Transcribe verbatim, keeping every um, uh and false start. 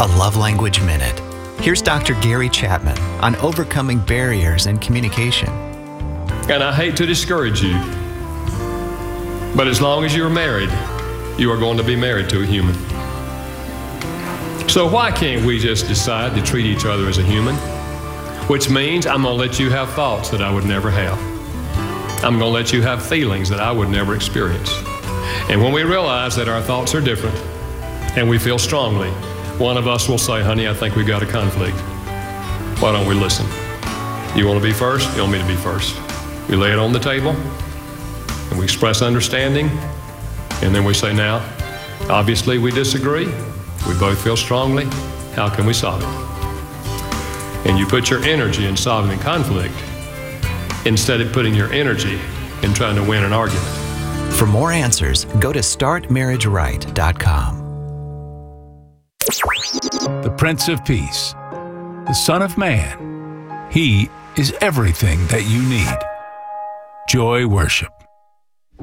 A Love Language Minute. Here's Doctor Gary Chapman on overcoming barriers in communication. And I hate to discourage you, but as long as you're married, you are going to be married to a human. So why can't we just decide to treat each other as a human? Which means I'm going to let you have thoughts that I would never have. I'm going to let you have feelings that I would never experience. And when we realize that our thoughts are different and we feel strongly, one of us will say, honey, I think we've got a conflict. Why don't we listen? You want to be first? You want me to be first? We lay it on the table and we express understanding, and then we say, now, obviously we disagree. We both feel strongly. How can we solve it? And you put your energy in solving conflict instead of putting your energy in trying to win an argument. For more answers, go to start marriage right dot com. The Prince of Peace, the Son of Man. He is everything that you need. Joy Worship.